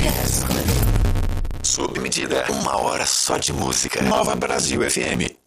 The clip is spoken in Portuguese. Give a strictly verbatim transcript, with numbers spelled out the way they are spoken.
Sob medida, uma hora só de música. Nova Brasil F M.